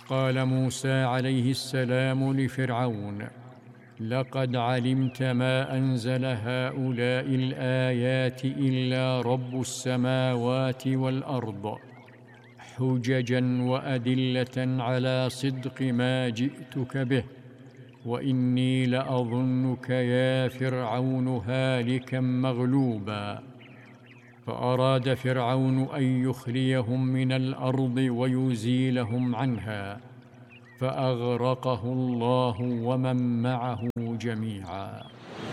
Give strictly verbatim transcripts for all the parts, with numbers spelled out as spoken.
قال موسى عليه السلام لفرعون: لقد علمت ما أنزل هؤلاء الآيات إلا رب السماوات والأرض، حججا وأدلة على صدق ما جئتك به، وإني لأظنك يا فرعون هالكا مغلوبا. فأراد فرعون أن يخرجهم من الأرض ويزيلهم عنها، فأغرقه الله ومن معه جميعا.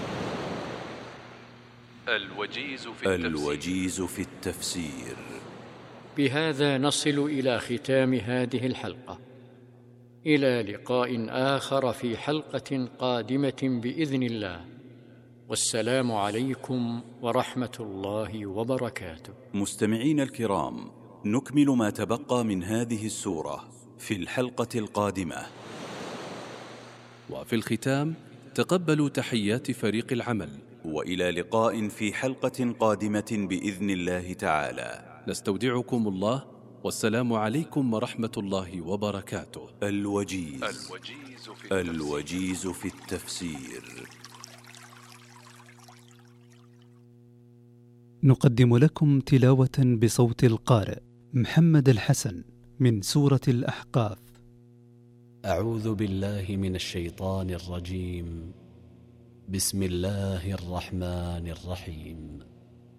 الوجيز في التفسير, الوجيز في التفسير. بهذا نصل إلى ختام هذه الحلقة، إلى لقاء آخر في حلقة قادمة بإذن الله، والسلام عليكم ورحمة الله وبركاته. مستمعين الكرام، نكمل ما تبقى من هذه السورة في الحلقة القادمة. وفي الختام تقبلوا تحيات فريق العمل، وإلى لقاء في حلقة قادمة بإذن الله تعالى. نستودعكم الله، والسلام عليكم ورحمة الله وبركاته. الوجيز, الوجيز في التفسير. الوجيز في التفسير. نقدم لكم تلاوة بصوت القارئ محمد الحسن من سورة الأحقاف. أعوذ بالله من الشيطان الرجيم. بسم الله الرحمن الرحيم.